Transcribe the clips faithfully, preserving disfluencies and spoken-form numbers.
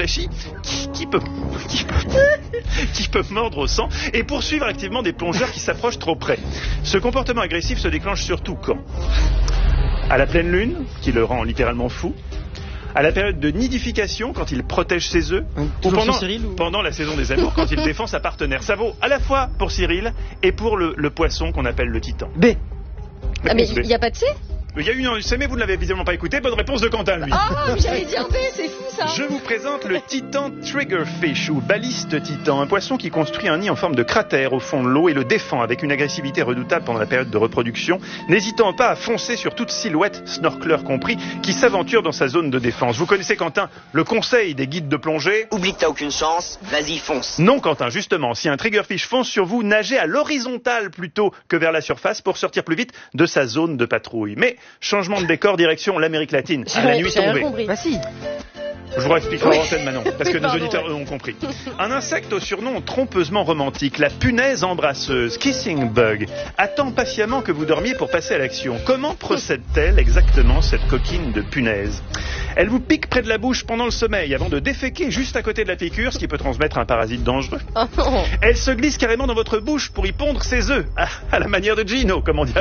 rachis qui, qui, peut, qui, peut, qui peuvent mordre au sang et poursuivre activement des plongeurs qui s'approchent trop près. Ce comportement agressif se déclenche surtout quand ? À la pleine lune, qui le rend littéralement fou. À la période de nidification, quand il protège ses œufs, ou pendant, Cyril, ou pendant la saison des amours, quand il défend sa partenaire. Ça vaut à la fois pour Cyril et pour le, le poisson qu'on appelle le titan. B. Ah mais il n'y a pas de C ? Il y a eu une C, mais vous ne l'avez évidemment pas écouté. Bonne réponse de Quentin, lui. Ah, oh, j'allais dire B, c'est fou ça. Je vous présente le Titan Triggerfish ou baliste titan, un poisson qui construit un nid en forme de cratère au fond de l'eau et le défend avec une agressivité redoutable pendant la période de reproduction, n'hésitant pas à foncer sur toute silhouette, snorkeleur compris, qui s'aventure dans sa zone de défense. Vous connaissez, Quentin, le conseil des guides de plongée ? Oublie que t'as aucune chance, vas-y fonce. Non, Quentin, justement, si un triggerfish fonce sur vous, nagez à l'horizontale plutôt que vers la surface pour sortir plus vite de sa zone de patrouille. Mais changement de décor, direction l'Amérique latine, à la nuit tombée. Bah si. Je vous réexpliquerai en antenne maintenant, parce que nos auditeurs eux, ont compris. Un insecte au surnom trompeusement romantique, la punaise embrasseuse, kissing bug, attend patiemment que vous dormiez pour passer à l'action. Comment procède-t-elle exactement, cette coquine de punaise ? Elle vous pique près de la bouche pendant le sommeil, avant de déféquer juste à côté de la piqûre, ce qui peut transmettre un parasite dangereux. Oh non. Elle se glisse carrément dans votre bouche pour y pondre ses œufs, à, à la manière de Gino, comme on dit.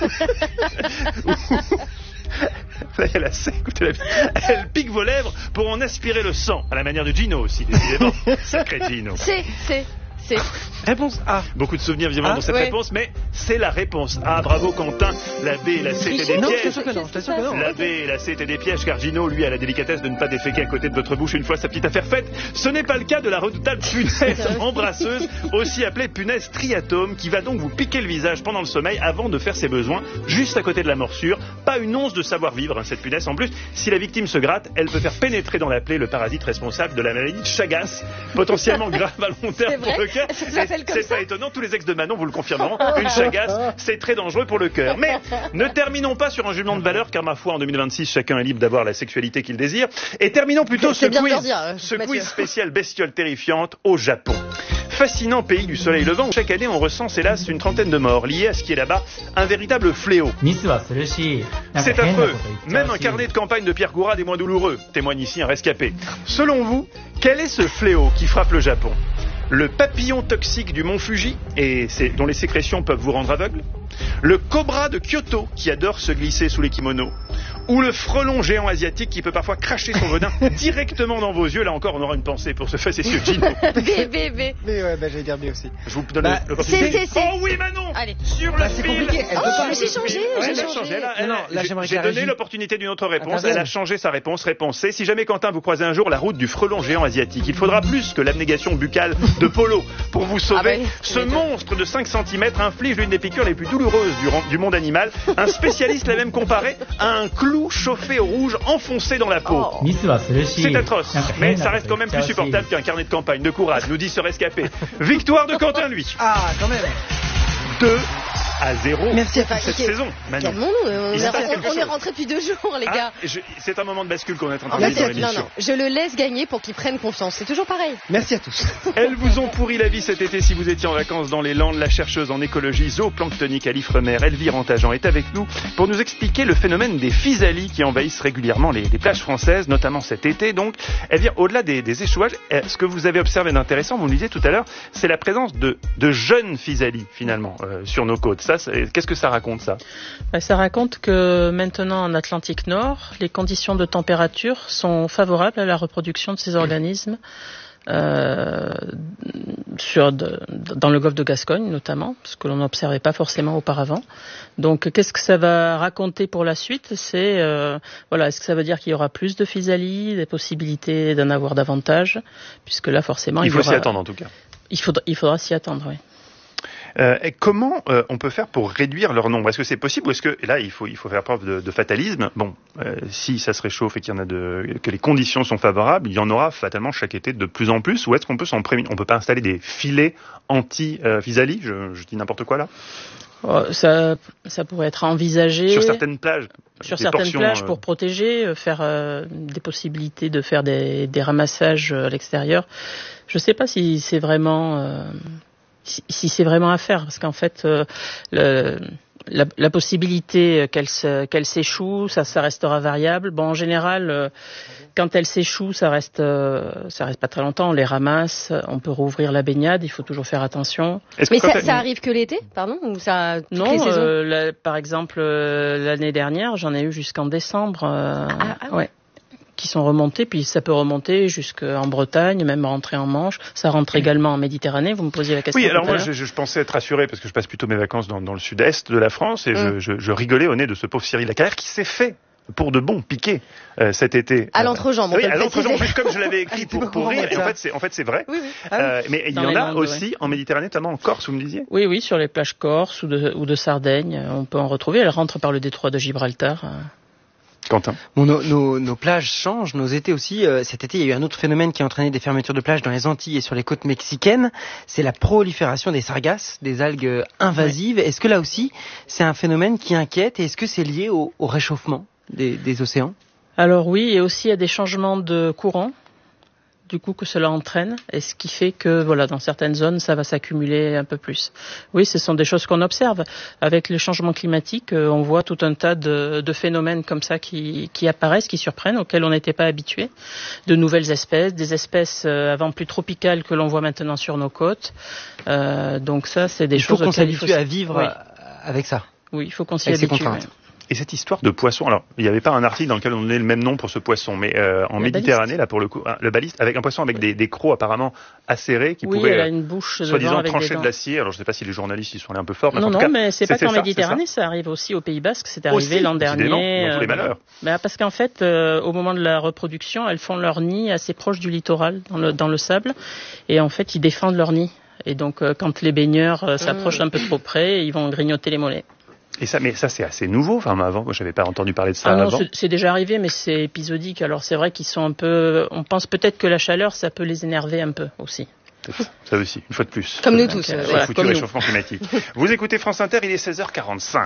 Là, elle, a, écoutez, elle pique vos lèvres pour en aspirer le sang, à la manière de Gino aussi, décidément. Sacré Gino. C'est, c'est, c'est. Réponse A. Beaucoup de souvenirs évidemment Ah, dans cette ouais. réponse, mais c'est la réponse A. Bravo Quentin. La B et la C étaient des Non, je pièges. t'assure que non, je t'assure que non. La B et la C étaient des pièges, car Gino, lui, a la délicatesse de ne pas déféquer à côté de votre bouche une fois sa petite affaire faite. Ce n'est pas le cas de la redoutable punaise embrasseuse, aussi appelée punaise triatome, qui va donc vous piquer le visage pendant le sommeil avant de faire ses besoins, juste à côté de la morsure. Pas une once de savoir-vivre, hein, cette punaise. En plus, si la victime se gratte, elle peut faire pénétrer dans la plaie le parasite responsable de la maladie de Chagas, potentiellement grave à long terme pour le cœur. Est-ce que ça s'appelle comme C'est ça pas étonnant, tous les ex de Manon vous le confirmeront. Une Chagas, c'est très dangereux pour le cœur. Mais ne terminons pas sur un jugement de valeur, car ma foi, en deux mille vingt-six, chacun est libre d'avoir la sexualité qu'il désire. Et terminons plutôt ce C'est bien de quiz, leur dire, euh, ce Mathieu. quiz spécial bestiole terrifiante au Japon. Fascinant pays du soleil levant où chaque année on recense hélas une trentaine de morts liés à ce qui est là-bas un véritable fléau. C'est affreux. Même un carnet de campagne de Pierre Gourade est moins douloureux, témoigne ici un rescapé. Selon vous, quel est ce fléau qui frappe le Japon ? Le papillon toxique du mont Fuji, et c'est, dont les sécrétions peuvent vous rendre aveugle ? Le cobra de Kyoto, qui adore se glisser sous les kimonos ? Ou le frelon géant asiatique qui peut parfois cracher son venin directement dans vos yeux ? Là encore, on aura une pensée pour ce facétieux Gino. B, B, B. Mais ouais, bah j'allais dire B aussi. Je vous donne Bah, l'opportunité. c'est, c'est, c'est. Oh oui, Manon. Allez. Sur Bah, le c'est fil. compliqué. Elle Oh, peut pas. mais j'ai changé, Ouais, j'ai elle a changé. changé. Elle a- elle Non, a- non, là, j'ai- j'aimerais J'ai qu'elle donné réagisse. l'opportunité d'une autre réponse. Intervienne. Elle a changé sa réponse. Réponse C. Si jamais Quentin vous croisez un jour la route du frelon géant asiatique, il faudra plus que l'abnégation buccale de Polo pour vous sauver. Ah bah oui, Ce tu m'étonnes. monstre de cinq centimètres inflige l'une des piqûres les plus douloureuses du, ran- du monde animal. Un spécialiste l'a même comparé à un clou chauffé au rouge enfoncé dans la peau. Oh. C'est atroce, mais ça reste quand même plus supportable qu'un carnet de campagne de courage, nous dit ce rescapé. Victoire de Quentin, lui. Ah, quand même. deux à zéro Merci à Enfin, cette quel- saison. Manon. Calmons-nous, on, Il est, se passe on- quelque on est chose. rentré depuis deux jours, les Ah, gars. je- c'est un moment de bascule qu'on est en train En de fait, vivre dans c'est- non, l'émission. non, je le laisse gagner pour qu'il prenne confiance. C'est toujours pareil. Merci à tous. Elles vous ont pourri la vie cet été si vous étiez en vacances dans les Landes. La chercheuse en écologie zooplanctonique à l'Ifremer, Elvire Antageant, est avec nous pour nous expliquer le phénomène des physalies qui envahissent régulièrement les, les plages françaises, notamment cet été. Donc, Elvire, au-delà des, des échouages, eh, ce que vous avez observé d'intéressant, vous me disiez tout à l'heure, c'est la présence de, de jeunes physalies, finalement, euh, sur nos côtes. Ça, c'est- qu'est-ce que ça raconte, ça ? Ben, ça raconte que maintenant en Atlantique Nord, les conditions de température sont favorables à la reproduction de ces organismes euh, sur de, dans le golfe de Gascogne notamment, ce que l'on n'observait pas forcément auparavant. Donc qu'est-ce que ça va raconter pour la suite ? C'est euh, voilà, est-ce que ça veut dire qu'il y aura plus de physalies, des possibilités d'en avoir davantage, puisque là forcément Il il, faut y aura, s'y attendre, en tout cas. Il faudra, il faudra s'y attendre, oui. Euh, et comment euh, on peut faire pour réduire leur nombre ? Est-ce que c'est possible ou est-ce que et là il faut il faut faire preuve de, de fatalisme ? Bon, euh, si ça se réchauffe et qu'il y en a de que les conditions sont favorables, il y en aura fatalement chaque été de plus en plus. Ou est-ce qu'on peut s'en prémunir ? On peut pas installer des filets anti-physalie ? je, je dis n'importe quoi là. Oh, ça, ça pourrait être envisagé Sur certaines plages. sur des certaines portions, plages euh, pour protéger, euh, faire euh, des possibilités de faire des, des ramassages euh, à l'extérieur. Je ne sais pas si c'est vraiment euh, si, si c'est vraiment à faire, parce qu'en fait, euh, le, la, la possibilité qu'elle, se, qu'elle s'échoue, ça, ça restera variable. Bon, en général, euh, quand elle s'échoue, ça reste, euh, ça reste pas très longtemps. On les ramasse, on peut rouvrir la baignade. Il faut toujours faire attention. Mais ça, ça arrive que l'été, pardon, ou ça toutes non, les saisons euh, la, par exemple, euh, l'année dernière, j'en ai eu jusqu'en décembre. Euh, ah, ah, ouais. Qui sont remontés, puis ça peut remonter jusqu'en Bretagne, même rentrer en Manche. Ça rentre également en Méditerranée. Vous me posiez la question. Oui, alors moi, je, je pensais être rassuré parce que je passe plutôt mes vacances dans, dans le sud-est de la France et mm. je, je, je rigolais au nez de ce pauvre Cyril Lacarrière qui s'est fait pour de bon piquer euh, cet été. À l'entrejambe, on oui, peut à le l'entrejambe, juste comme je l'avais écrit pour, pour rire. Et en fait, c'est, en fait, c'est vrai. Oui, oui. Ah, euh, oui. Mais il y en a Landes, aussi ouais. en Méditerranée, notamment en Corse, vous me disiez. Oui, oui, sur les plages corses ou de, ou de Sardaigne, on peut en retrouver. Elle rentre par le détroit de Gibraltar. Quentin. Bon, nos, nos, nos plages changent, nos étés aussi. Euh, cet été, il y a eu un autre phénomène qui a entraîné des fermetures de plages dans les Antilles et sur les côtes mexicaines. C'est la prolifération des sargasses, des algues invasives. Ouais. Est-ce que là aussi, c'est un phénomène qui inquiète et est-ce que c'est lié au, au réchauffement des, des océans ? Alors oui, et aussi à des changements de courant, du coup que cela entraîne, et ce qui fait que voilà, dans certaines zones, ça va s'accumuler un peu plus. Oui, ce sont des choses qu'on observe. Avec les changements climatiques, on voit tout un tas de, de phénomènes comme ça qui, qui apparaissent, qui surprennent, auxquels on n'était pas habitué. De nouvelles espèces, des espèces avant plus tropicales que l'on voit maintenant sur nos côtes. Euh, donc ça, c'est des il choses faut qu'on s'habitue faut... à vivre oui. avec ça. Oui, il faut qu'on s'y avec habitue. Et cette histoire de poisson, alors il n'y avait pas un article dans lequel on donnait le même nom pour ce poisson, mais euh, en le Méditerranée, baliste. là pour le coup, hein, le baliste, avec un poisson avec oui. des, des crocs apparemment acérés qui oui, pouvaient, elle a une bouche soi-disant trancher de l'acier. Alors je ne sais pas si les journalistes y sont allés un peu fort. Mais non, en tout non, cas, mais c'est, c'est pas qu'en ça, Méditerranée, ça arrive aussi au Pays Basque. C'est arrivé aussi, l'an dernier. Dans tous les euh, malheurs. Bah, parce qu'en fait, euh, au moment de la reproduction, elles font leur nid assez proche du littoral, dans le, dans le sable, et en fait, ils défendent leur nid. Et donc, euh, quand les baigneurs euh, s'approchent mmh. un peu trop près, ils vont grignoter les mollets. Et ça, mais ça, c'est assez nouveau. Enfin, avant, moi, j'avais pas entendu parler de ça ah non, avant. C'est, c'est déjà arrivé, mais c'est épisodique. Alors, c'est vrai qu'ils sont un peu. On pense peut-être que la chaleur, ça peut les énerver un peu aussi. Peut-être. Ça aussi, une fois de plus. Comme nous Donc, tous. Euh, voilà, foutu réchauffement nous. climatique. Vous écoutez France Inter, il est seize heures quarante-cinq.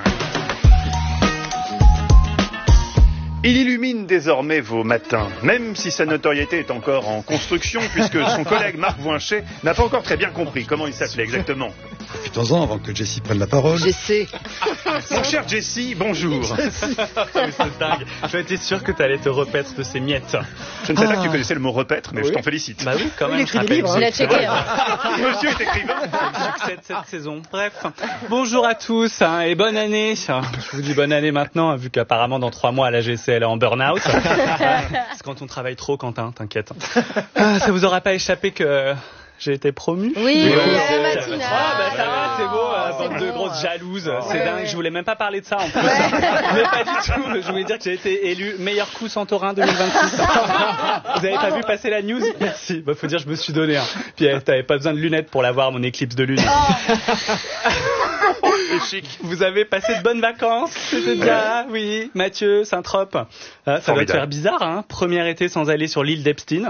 Il illumine désormais vos matins, même si sa notoriété est encore en construction, puisque son collègue Marc Voinchet n'a pas encore très bien compris comment il s'appelait exactement. Profitons-en avant que Jessie prenne la parole. Jessie. Mon cher Jessie, bonjour. C'est dingue. J'étais sûr que tu allais te repaître de ces miettes. Je ne savais ah. pas que tu connaissais le mot repaître, mais oui. je t'en félicite. Bah oui, quand même. Il écrit des livres. Il a checké. Hein. Monsieur est écrivain. Cette, cette saison. Bref. Bonjour à tous hein, et bonne année. Je vous dis bonne année maintenant, vu qu'apparemment dans trois mois la G C elle est en burn-out. C'est quand on travaille trop, Quentin, t'inquiète. Ah, ça vous aura pas échappé que j'ai été promu. Oui, oui, la matinale. Ah bah ça va, c'est beau, oh, bande c'est de bon. grosses jalouses, Ouais, c'est ouais. dingue. Je voulais même pas parler de ça en plus. Ouais. Mais pas du tout. Je voulais dire que j'ai été élu meilleur coup Santorin deux mille vingt-six. Vous avez pas vu passer la news? Merci. Bah faut dire je me suis donné. Hein. Puis t'avais pas besoin de lunettes pour l'avoir mon éclipse de lune. Oh. Chic. Vous avez passé de bonnes vacances, c'était bien, oui. Mathieu, Saint-Trope. Ah, ça va te faire bizarre, hein. Premier été sans aller sur l'île d'Epstein.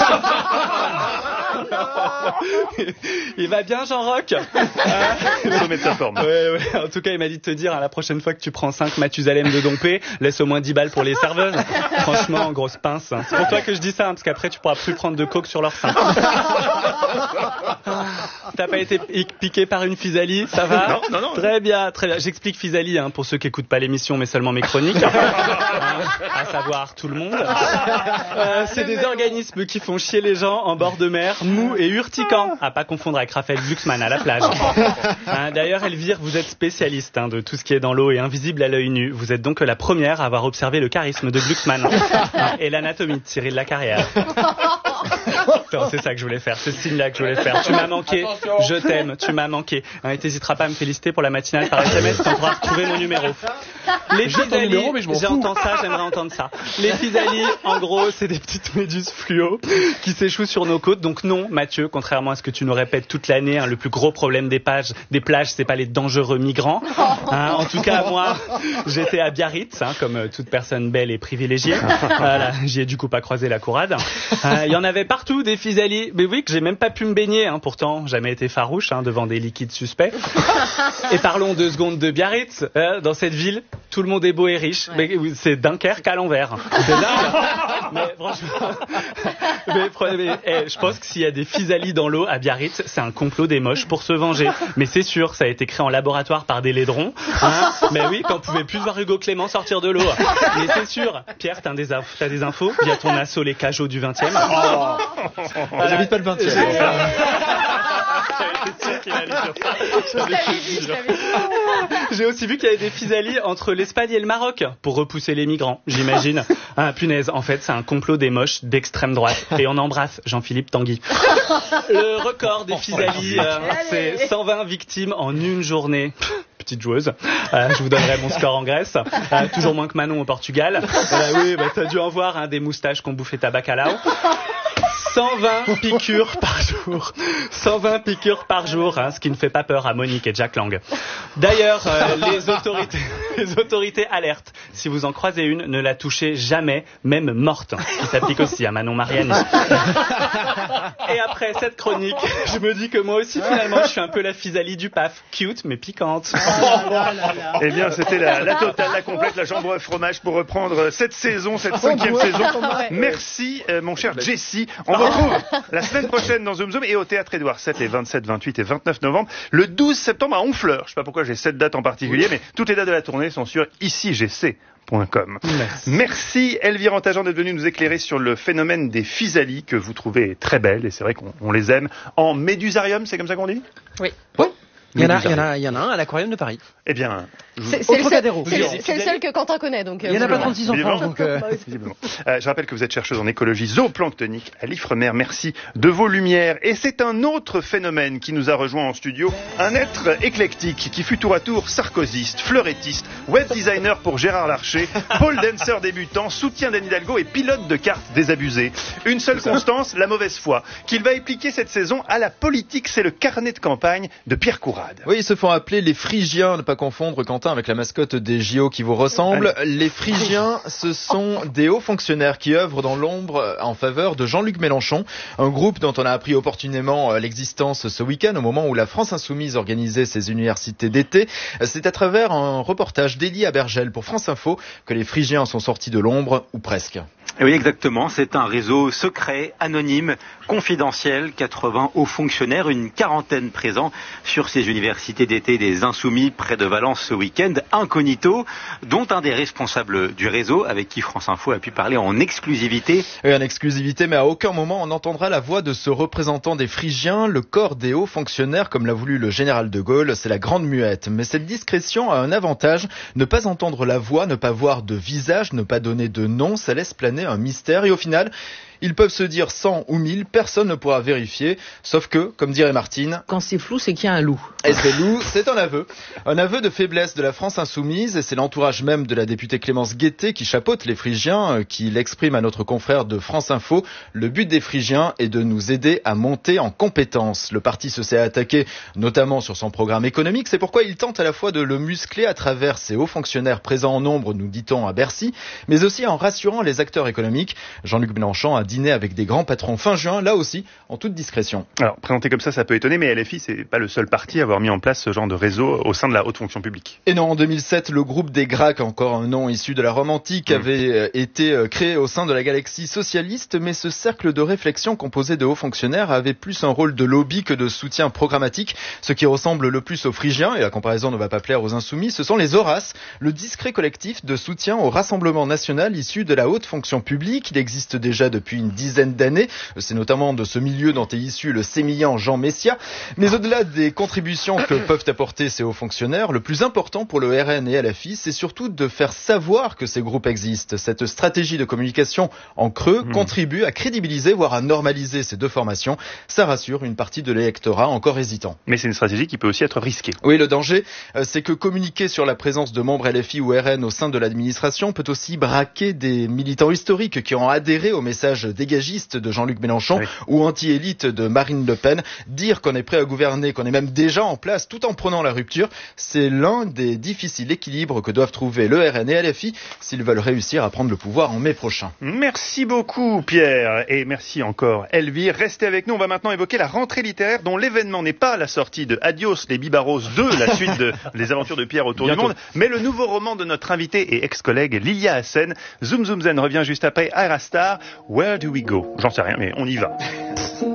Il va bien, Jean-Roch. Il faut mettre sa forme. Ouais, ouais. En tout cas, il m'a dit de te dire, hein, la prochaine fois que tu prends cinq Mathusalem de Dompé, laisse au moins dix balles pour les serveuses. Franchement, grosse pince. C'est pour toi que je dis ça, hein, parce qu'après, tu pourras plus prendre de coke sur leur sein. T'as pas été piqué par une physalie, ça va? Non, non, non. Très bien, très bien. J'explique physalie, hein, pour ceux qui écoutent pas l'émission, mais seulement mes chroniques. Hein, à savoir tout le monde. Euh, c'est des organismes qui font chier les gens en bord de mer, mou et urticant. À pas confondre avec Raphaël Glucksmann à la plage. Hein, d'ailleurs, Elvire, vous êtes spécialiste hein, de tout ce qui est dans l'eau et invisible à l'œil nu. Vous êtes donc la première à avoir observé le charisme de Glucksmann hein, et l'anatomie de Cyril Lacarrière. Non, c'est ça que je voulais faire, c'est ce signe-là que je voulais faire. Tu m'as manqué, je t'aime, tu m'as manqué. Hein, et t'hésiteras pas à me féliciter pour la matinale par S M S, t'en pourras retrouver mon numéro. Les physalies, j'entends ça, j'aimerais entendre ça. Les physalies, en gros, c'est des petites méduses fluo qui s'échouent sur nos côtes. Donc non, Mathieu, contrairement à ce que tu nous répètes toute l'année, hein, le plus gros problème des, pages, des plages, c'est pas les dangereux migrants. Hein, en tout cas, moi, j'étais à Biarritz, hein, comme toute personne belle et privilégiée. Voilà, j'y ai du coup pas croisé la courade. Il euh, y en avait partout, des physalie, mais oui, que j'ai même pas pu me baigner, hein, pourtant, jamais été farouche hein, devant des liquides suspects. Et parlons deux secondes de Biarritz. Hein, dans cette ville, tout le monde est beau et riche, ouais. mais c'est Dunkerque à l'envers. C'est dingue. Mais franchement, mais, mais, eh, je pense que s'il y a des physalies dans l'eau à Biarritz, c'est un complot des moches pour se venger. Mais c'est sûr, ça a été créé en laboratoire par des laidrons. Hein, mais oui, quand on pouvait plus voir Hugo Clément sortir de l'eau. Mais c'est sûr. Pierre, t'as des, inf- t'as des infos via ton asso Les Cajots du vingtième. Oh. Voilà. J'habite pas le vingtième. J'ai aussi vu qu'il y avait des physalies entre l'Espagne et le Maroc pour repousser les migrants, j'imagine. Ah, punaise, en fait, c'est un complot des moches d'extrême droite. Et on embrasse Jean-Philippe Tanguy. Le record des physalies, euh, c'est cent vingt victimes en une journée. Petite joueuse. Euh, je vous donnerai mon score en Grèce. Euh, toujours moins que Manon au Portugal. Euh, oui, bah, t'as dû en voir hein, des moustaches qu'on bouffait ta bacalao. cent vingt piqûres par jour. cent vingt piqûres par jour, hein, ce qui ne fait pas peur à Monique et Jack Lang. D'ailleurs, euh, les autorités, les autorités alertent. Si vous en croisez une, ne la touchez jamais, même morte. Qui s'applique aussi à Manon Mariani. Et après cette chronique, je me dis que moi aussi, finalement, je suis un peu la physalie du P A F. Cute, mais piquante. Eh bien, c'était la, la totale, la complète, la jambe fromage pour reprendre cette saison, cette cinquième saison. Merci, euh, mon cher Jessie. On vous retrouve la semaine prochaine dans Zoom Zoom et au Théâtre Édouard sept les vingt-sept, vingt-huit et vingt-neuf novembre. Le douze septembre à Honfleur. Je sais pas pourquoi j'ai cette date en particulier, mais toutes les dates de la tournée sont sur ici g c point com. Merci. Merci Elvire Antajan d'être venue nous éclairer sur le phénomène des physalies que vous trouvez très belles et c'est vrai qu'on on les aime en médusarium, c'est comme ça qu'on dit ? Oui. Oui. Il y en a, il y en a, il y en a un à l'Aquarium de Paris. Eh bien, c'est, c'est, le seul, c'est, le, c'est le seul que Quentin connaît, donc. Il n'y en a pas trente-six en France, donc. Euh... euh, je rappelle que vous êtes chercheuse en écologie zooplanctonique à l'Ifremer. Merci de vos lumières. Et c'est un autre phénomène qui nous a rejoint en studio, un être éclectique qui fut tour à tour sarkozyste, fleurettiste, web designer pour Gérard Larcher, pole dancer débutant, soutien d'Anne Hidalgo et pilote de cartes désabusé. Une seule constance, la mauvaise foi, qu'il va appliquer cette saison à la politique. C'est le carnet de campagne de Pierre Courade. Oui, ils se font appeler les Phrygiens, ne pas confondre Quentin avec la mascotte des J O qui vous ressemble. Les Phrygiens, ce sont des hauts fonctionnaires qui œuvrent dans l'ombre en faveur de Jean-Luc Mélenchon, un groupe dont on a appris opportunément l'existence ce week-end au moment où la France Insoumise organisait ses universités d'été. C'est à travers un reportage d'Élie Abergel pour France Info que les Phrygiens sont sortis de l'ombre, ou presque. Oui, exactement. C'est un réseau secret, anonyme, confidentiel. quatre-vingts hauts fonctionnaires, une quarantaine présents sur ces universités d'été des Insoumis près de Valence ce week-end, incognito, dont un des responsables du réseau avec qui France Info a pu parler en exclusivité. Oui, en exclusivité, mais à aucun moment on n'entendra la voix de ce représentant des Phrygiens, le corps des hauts fonctionnaires, comme l'a voulu le général de Gaulle, c'est la grande muette. Mais cette discrétion a un avantage, ne pas entendre la voix, ne pas voir de visage, ne pas donner de nom, ça laisse planer un mystère et au final, ils peuvent se dire cent ou mille, personne ne pourra vérifier, sauf que, comme dirait Martine... Quand c'est flou, c'est qu'il y a un loup. Et c'est loup, c'est un aveu. Un aveu de faiblesse de la France Insoumise, et c'est l'entourage même de la députée Clémence Guettet qui chapeaute les Phrygiens, qui l'exprime à notre confrère de France Info. Le but des Phrygiens est de nous aider à monter en compétences. Le parti se s'est attaqué notamment sur son programme économique, c'est pourquoi il tente à la fois de le muscler à travers ses hauts fonctionnaires présents en nombre, nous dit-on, à Bercy, mais aussi en rassurant les acteurs économiques. Jean-Luc Mélenchon a dîné avec des grands patrons fin juin, là aussi, en toute discrétion. Alors, présenté comme ça, ça peut étonner, mais L F I, c'est pas le seul parti à avoir mis en place ce genre de réseau au sein de la haute fonction publique. Et non, en deux mille sept, le groupe des Gracs, encore un nom issu de la Rome antique, mmh. avait été créé au sein de la galaxie socialiste, mais ce cercle de réflexion composé de hauts fonctionnaires avait plus un rôle de lobby que de soutien programmatique. Ce qui ressemble le plus aux Phrygiens, et la comparaison ne va pas plaire aux Insoumis, ce sont les Horaces, le discret collectif de soutien au Rassemblement national issu de la haute fonction publique. Il existe déjà depuis une dizaine d'années. C'est notamment de ce milieu dont est issu le sémillant Jean Messia. Mais au-delà des contributions que peuvent apporter ces hauts fonctionnaires, le plus important pour le R N et L F I, c'est surtout de faire savoir que ces groupes existent. Cette stratégie de communication en creux mmh. contribue à crédibiliser, voire à normaliser ces deux formations. Ça rassure une partie de l'électorat encore hésitant. Mais c'est une stratégie qui peut aussi être risquée. Oui, le danger, c'est que communiquer sur la présence de membres L F I ou R N au sein de l'administration peut aussi braquer des militants historiques qui ont adhéré au message message dégagiste de Jean-Luc Mélenchon oui. ou anti-élite de Marine Le Pen. Dire qu'on est prêt à gouverner, qu'on est même déjà en place tout en prenant la rupture, c'est l'un des difficiles équilibres que doivent trouver le R N et L F I s'ils veulent réussir à prendre le pouvoir en mai prochain. Merci beaucoup Pierre et merci encore Elvire. Restez avec nous, on va maintenant évoquer la rentrée littéraire dont l'événement n'est pas la sortie de Adios les Bibarros deux, la suite de Les aventures de Pierre autour Bientôt. du monde, mais le nouveau roman de notre invité et ex-collègue Lilia Hassen. Zoom Zoom Zen revient juste après Aerastar. Where do we go? J'en sais rien mais on y va.